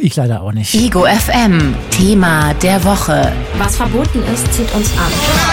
Ich leider auch nicht. Ego FM, Thema der Woche. Was verboten ist, zieht uns an.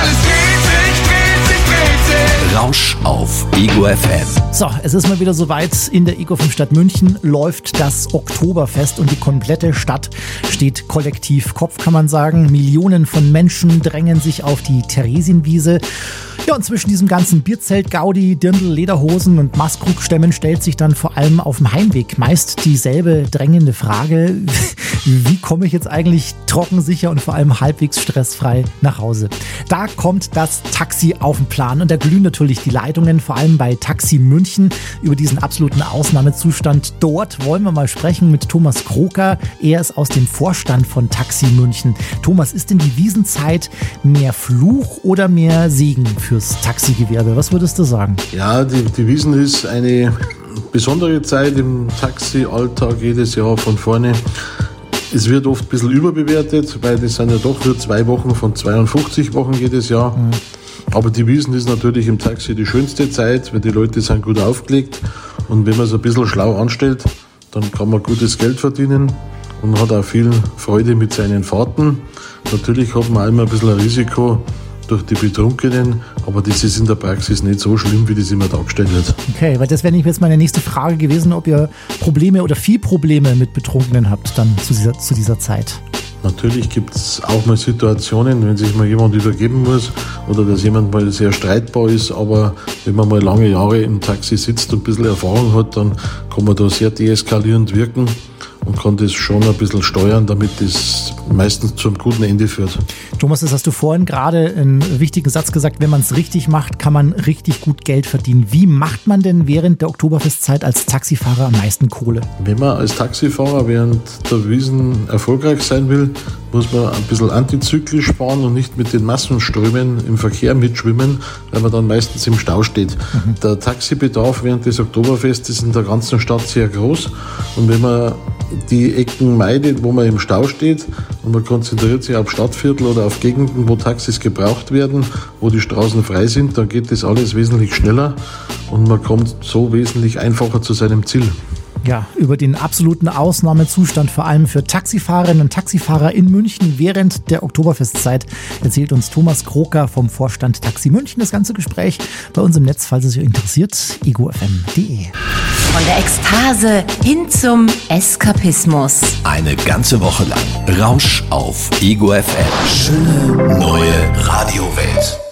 Rausch auf Ego FM. So, es ist mal wieder soweit. In der Ego FM Stadt München läuft das Oktoberfest und die komplette Stadt steht kollektiv Kopf, kann man sagen. Millionen von Menschen drängen sich auf die Theresienwiese. Ja, und zwischen diesem ganzen Bierzelt, Gaudi, Dirndl, Lederhosen und Maskrugstämmen stellt sich dann vor allem auf dem Heimweg meist dieselbe drängende Frage: Wie komme ich jetzt eigentlich trockensicher und vor allem halbwegs stressfrei nach Hause? Da kommt das Taxi auf den Plan und da glühen natürlich die Leitungen, vor allem bei Taxi München. Über diesen absoluten Ausnahmezustand dort wollen wir mal sprechen mit Thomas Kroker. Er ist aus dem Vorstand von Taxi München. Thomas, ist denn die Wiesenzeit mehr Fluch oder mehr Segen fürs Taxigewerbe? Was würdest du sagen? Ja, die Wiesn ist eine besondere Zeit im Taxi-Alltag jedes Jahr von vorne. Es wird oft ein bisschen überbewertet, weil das sind ja doch nur 2 Wochen von 52 Wochen jedes Jahr. Aber die Wiesn ist natürlich im Taxi die schönste Zeit, weil die Leute sind gut aufgelegt. Und wenn man es ein bisschen schlau anstellt, dann kann man gutes Geld verdienen und hat auch viel Freude mit seinen Fahrten. Natürlich hat man auch immer ein bisschen ein Risiko durch die Betrunkenen, aber das ist in der Praxis nicht so schlimm, wie das immer dargestellt wird. Okay, weil das wäre nämlich jetzt meine nächste Frage gewesen, ob ihr Probleme oder viel Probleme mit Betrunkenen habt dann zu dieser Zeit. Natürlich gibt es auch mal Situationen, wenn sich mal jemand übergeben muss oder dass jemand mal sehr streitbar ist, aber wenn man mal lange Jahre im Taxi sitzt und ein bisschen Erfahrung hat, dann kann man da sehr deeskalierend wirken und kann das schon ein bisschen steuern, damit das meistens zu einem guten Ende führt. Thomas, das hast du vorhin gerade einen wichtigen Satz gesagt: Wenn man es richtig macht, kann man richtig gut Geld verdienen. Wie macht man denn während der Oktoberfestzeit als Taxifahrer am meisten Kohle? Wenn man als Taxifahrer während der Wiesn erfolgreich sein will, muss man ein bisschen antizyklisch fahren und nicht mit den Massenströmen im Verkehr mitschwimmen, weil man dann meistens im Stau steht. Der Taxibedarf während des Oktoberfestes ist in der ganzen Stadt sehr groß und wenn man die Ecken meidet, wo man im Stau steht und man konzentriert sich auf Stadtviertel oder auf Gegenden, wo Taxis gebraucht werden, wo die Straßen frei sind, dann geht das alles wesentlich schneller und man kommt so wesentlich einfacher zu seinem Ziel. Ja, über den absoluten Ausnahmezustand vor allem für Taxifahrerinnen und Taxifahrer in München während der Oktoberfestzeit erzählt uns Thomas Kroker vom Vorstand Taxi München. Das ganze Gespräch bei uns im Netz, falls es euch interessiert, egofm.de. Von der Ekstase hin zum Eskapismus. Eine ganze Woche lang Rausch auf Ego FM. Schöne neue Radiowelt.